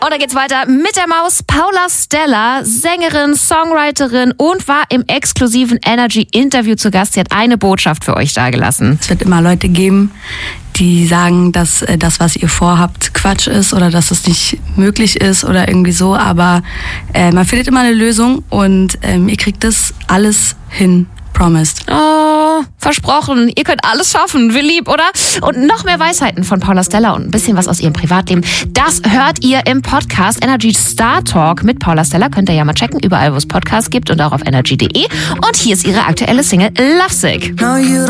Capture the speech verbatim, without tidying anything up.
Und dann geht's weiter mit der Maus. Paula Stella, Sängerin, Songwriterin und war im exklusiven Energy-Interview zu Gast. Sie hat eine Botschaft für euch dagelassen. Es wird immer Leute geben, die sagen, dass äh, das, was ihr vorhabt, Quatsch ist oder dass es nicht möglich ist oder irgendwie so. Aber äh, man findet immer eine Lösung und ähm, ihr kriegt das alles hin. Promised. Oh, versprochen. Ihr könnt alles schaffen. Wie lieb, oder? Und noch mehr Weisheiten von Paula Stella und ein bisschen was aus ihrem Privatleben. Das hört ihr im Podcast Energy Star Talk mit Paula Stella. Könnt ihr ja mal checken, überall wo es Podcasts gibt und auch auf energy punkt de. Und hier ist ihre aktuelle Single Lovesick.